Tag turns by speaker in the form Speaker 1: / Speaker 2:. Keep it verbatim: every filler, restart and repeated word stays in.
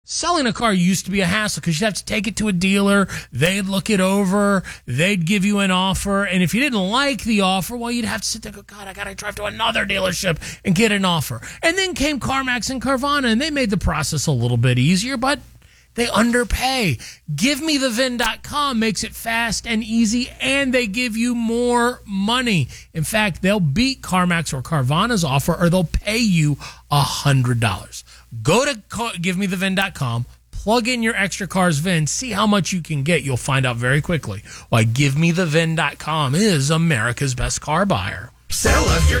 Speaker 1: Selling a car used to be a hassle because you'd have to take it to a dealer. They'd look it over. They'd give you an offer. And if you didn't like the offer, well, you'd have to sit there and go, God, I got to drive to another dealership and get an offer. And then came CarMax and Carvana, and they made the process a little bit easier, but they underpay. Give Me The V I N dot com makes it fast and easy, and they give you more money. In fact, they'll beat CarMax or Carvana's offer, or they'll pay you one hundred dollars. Go to Give Me The V I N dot com, plug in your extra car's V I N, see how much you can get. You'll find out very quickly why Give Me The V I N dot com is America's best car buyer.
Speaker 2: Sell us your